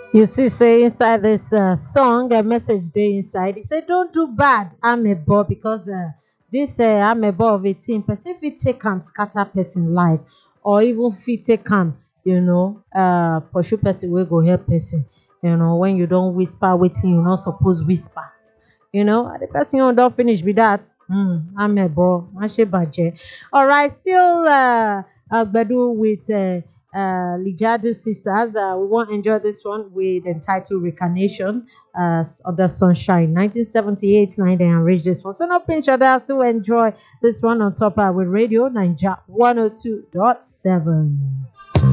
You see, say inside this song, a message day inside. He said, "Don't do bad, I'm a boy," because this I'm a boy of 18. Person fit take scatter person life, or even fit take pursue person will go help person. When you don't whisper, waiting, you not supposed whisper. The person who don't finish with that. I'm a boy. Mashe. All right, still Gbedu with Lijadu Sisters. We won't enjoy this one with entitled Recarnation of the Sunshine. 1978, 9 and reach this one. So no pinch other to enjoy this one on top with Radio Ninja 102.7.